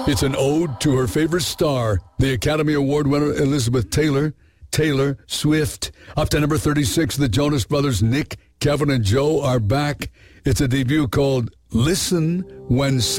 It's an ode to her favorite star, the Academy Award winner Elizabeth Taylor Swift. Up to number 36, the Jonas Brothers, Nick, Kevin, and Joe are back. It's a debut called Listen When